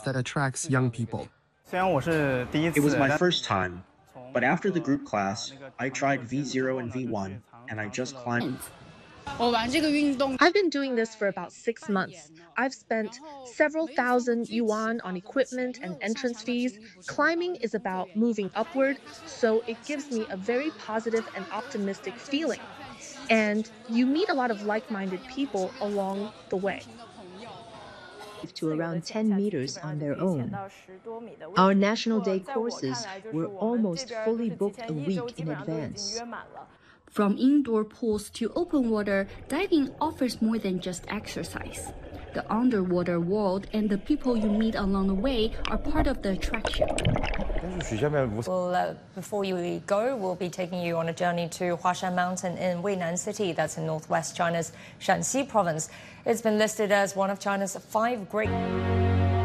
that attracts young people. It was my first time, but after the group class, I tried V0 and V1, and I just climbed. I've been doing this for about 6 months. I've spent several thousand yuan on equipment and entrance fees. Climbing is about moving upward, so it gives me a very positive and optimistic feeling. And you meet a lot of like-minded people along the way. To around 10 meters on their own. Our National Day courses were almost fully booked a week in advance. From indoor pools to open water, diving offers more than just exercise. The underwater world and the people you meet along the way are part of the attraction. Before you go, we'll be taking you on a journey to Huashan Mountain in Weinan City, that's in northwest China's Shanxi province. It's been listed as one of China's 5 great...